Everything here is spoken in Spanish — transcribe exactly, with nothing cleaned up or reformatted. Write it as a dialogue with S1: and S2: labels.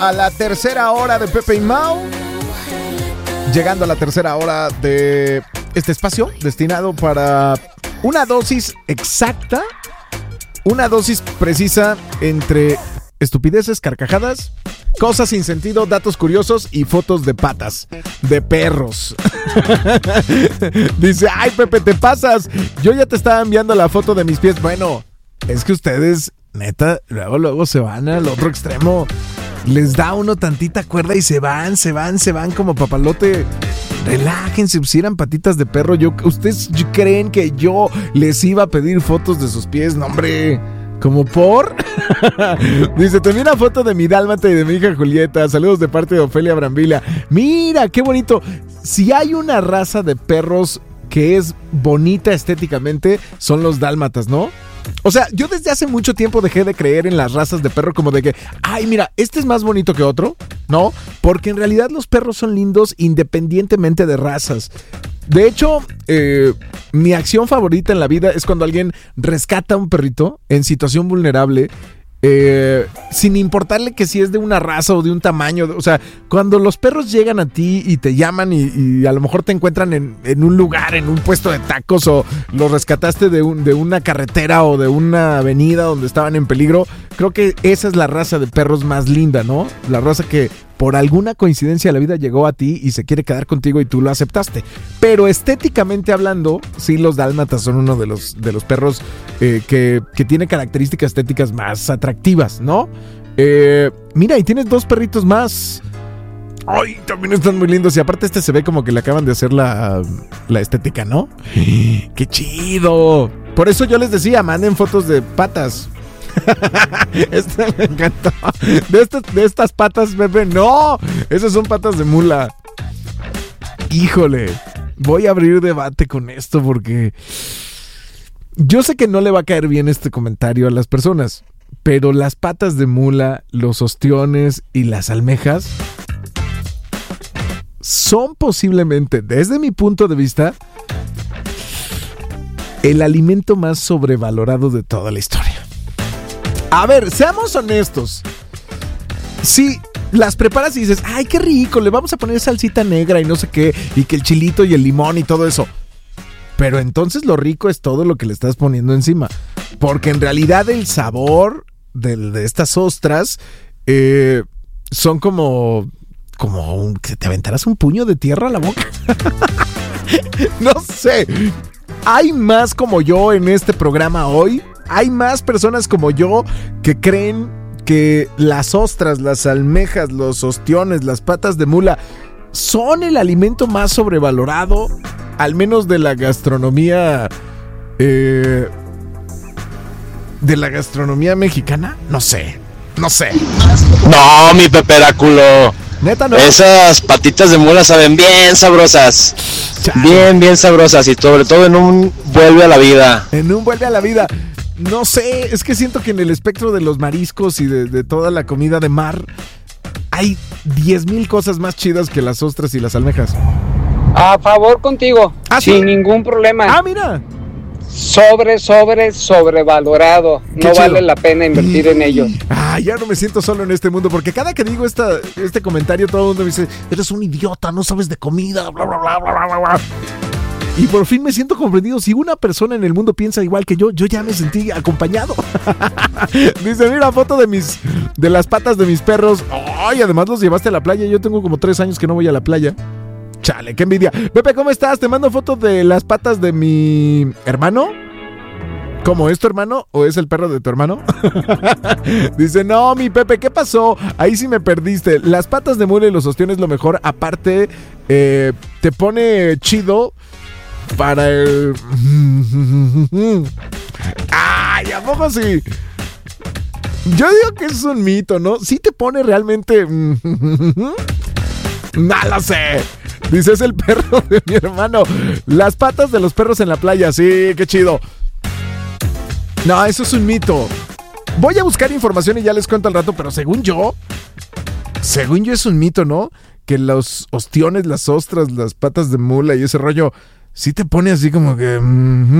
S1: a la tercera hora de Pepe y Mau. Llegando a la tercera hora de este espacio destinado para una dosis exacta, una dosis precisa entre estupideces, carcajadas, cosas sin sentido, datos curiosos y fotos de patas, de perros. Dice, ay Pepe, te pasas. Yo ya te estaba enviando la foto de mis pies. Bueno, es que ustedes, neta, luego, luego se van al otro extremo. Les da uno tantita cuerda y se van, se van, se van como papalote. Relájense, si eran patitas de perro. Yo, ¿ustedes creen que yo les iba a pedir fotos de sus pies? No, hombre. ¿Como por? Dice, te envié una foto de mi dálmata y de mi hija Julieta. Saludos de parte de Ofelia Brambila. Mira, qué bonito. Si hay una raza de perros que es bonita estéticamente, son los dálmatas, ¿no? O sea, yo desde hace mucho tiempo dejé de creer en las razas de perro como de que, ay, mira, este es más bonito que otro, ¿no? Porque en realidad los perros son lindos independientemente de razas. De hecho, eh, mi acción favorita en la vida es cuando alguien rescata a un perrito en situación vulnerable, eh, sin importarle que si es de una raza o de un tamaño. O sea, cuando los perros llegan a ti y te llaman y, y a lo mejor te encuentran en, en un lugar, en un puesto de tacos, o los rescataste de, un, de una carretera o de una avenida donde estaban en peligro, creo que esa es la raza de perros más linda, ¿no? La raza que por alguna coincidencia de la vida llegó a ti y se quiere quedar contigo y tú lo aceptaste. Pero estéticamente hablando, sí, los dálmatas son uno de los, de los perros eh, que, que tiene características estéticas más atractivas, ¿no? Eh, mira, y tienes dos perritos más. Ay, también están muy lindos. Y aparte este se ve como que le acaban de hacer la, la estética, ¿no? ¡Qué chido! Por eso yo les decía, manden fotos de patas. Este me encantó. De, este, de estas patas, Pepe, no. Esas son patas de mula. Híjole, voy a abrir debate con esto porque yo sé que no le va a caer bien este comentario a las personas, pero las patas de mula, los ostiones y las almejas son posiblemente, desde mi punto de vista, el alimento más sobrevalorado de toda la historia. A ver, seamos honestos. Si las preparas y dices, ay, qué rico, le vamos a poner salsita negra y no sé qué, y que el chilito y el limón y todo eso. Pero entonces lo rico es todo lo que le estás poniendo encima. Porque en realidad el sabor de, de estas ostras eh, son como, como un, que te aventaras un puño de tierra a la boca. No sé. Hay más como yo en este programa hoy. Hay más personas como yo que creen que las ostras, las almejas, los ostiones, las patas de mula son el alimento más sobrevalorado, al menos de la gastronomía, eh, de la gastronomía mexicana. No sé, no sé.
S2: No, mi peperáculo.
S1: Neta, no.
S2: Esas patitas de mula saben bien sabrosas. Chale. Bien, bien sabrosas. Y sobre todo en un vuelve a la vida.
S1: En un vuelve a la vida. No sé, es que siento que en el espectro de los mariscos y de, de toda la comida de mar hay diez mil cosas más chidas que las ostras y las almejas.
S3: A favor contigo,
S1: ¿Ah,
S3: sin
S1: sí?
S3: ningún problema.
S1: Ah, mira.
S3: Sobre, sobre, sobrevalorado.
S1: Qué
S3: no
S1: chido.
S3: Vale la pena invertir en ellos.
S1: Ah, ya no me siento solo en este mundo, porque cada que digo esta, este comentario todo el mundo me dice, eres un idiota, no sabes de comida, bla, bla, bla, bla, bla, bla. Y por fin me siento comprendido. Si una persona en el mundo piensa igual que yo, yo ya me sentí acompañado. Dice, mira, foto de mis, de las patas de mis perros. Ay, además los llevaste a la playa. Yo tengo como tres años que no voy a la playa. Chale, qué envidia. Pepe, ¿cómo estás? Te mando fotos de las patas de mi hermano. ¿Cómo, es tu hermano o es el perro de tu hermano? Dice, no, mi Pepe, ¿qué pasó? Ahí sí me perdiste. Las patas de mula y los ostiones lo mejor. Aparte, eh, te pone chido para el... Ay, ¿a poco sí? Yo digo que es un mito, ¿no? Sí te pone realmente... No lo sé. Dice, es el perro de mi hermano. Las patas de los perros en la playa. Sí, qué chido. No, eso es un mito. Voy a buscar información y ya les cuento al rato, pero según yo, según yo es un mito, ¿no? Que los ostiones, las ostras, las patas de mula y ese rollo, sí te pone así como que... Mm-hmm.